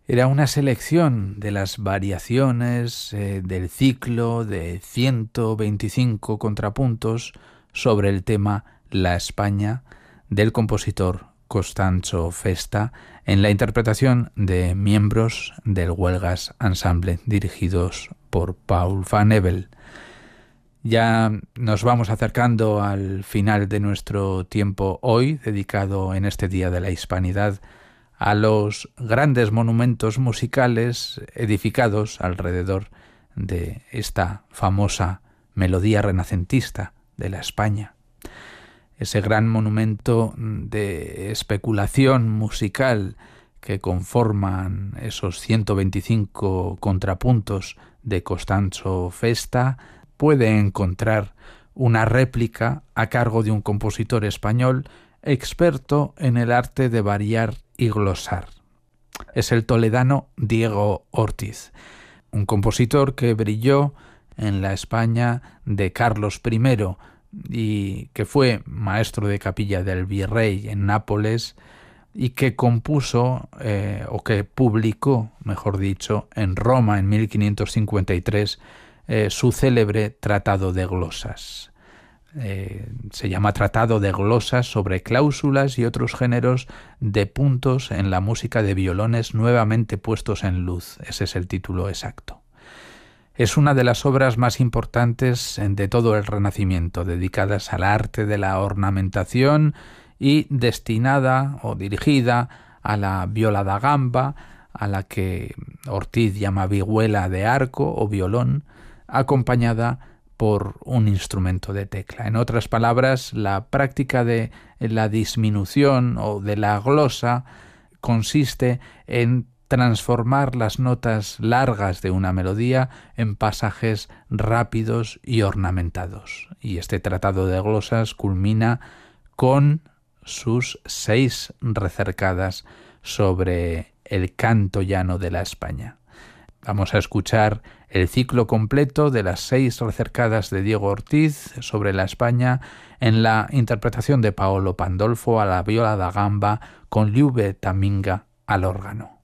Era una selección de las variaciones del ciclo de 125 contrapuntos sobre el tema La España del compositor Costanzo Festa en la interpretación de miembros del Huelgas Ensemble dirigidos por Paul van Ebel. Ya nos vamos acercando al final de nuestro tiempo hoy, dedicado en este Día de la Hispanidad a los grandes monumentos musicales edificados alrededor de esta famosa melodía renacentista de la España. Ese gran monumento de especulación musical que conforman esos 125 contrapuntos de Costanzo Festa puede encontrar una réplica a cargo de un compositor español experto en el arte de variar y glosar. Es el toledano Diego Ortiz, un compositor que brilló en la España de Carlos I y que fue maestro de capilla del Virrey en Nápoles y que compuso o que publicó, mejor dicho, en Roma en 1553 su célebre Tratado de Glosas. Se llama Tratado de Glosas sobre cláusulas y otros géneros de puntos en la música de violones nuevamente puestos en luz. Ese es el título exacto. Es una de las obras más importantes de todo el Renacimiento, dedicadas al arte de la ornamentación y destinada o dirigida a la viola da gamba, a la que Ortiz llama vihuela de arco o violón, acompañada por un instrumento de tecla. En otras palabras, la práctica de la disminución o de la glosa consiste en transformar las notas largas de una melodía en pasajes rápidos y ornamentados. Y este tratado de glosas culmina con sus 6 recercadas sobre el canto llano de la España. Vamos a escuchar el ciclo completo de las 6 recercadas de Diego Ortiz sobre la España en la interpretación de Paolo Pandolfo a la viola da gamba con Liube Taminga al órgano.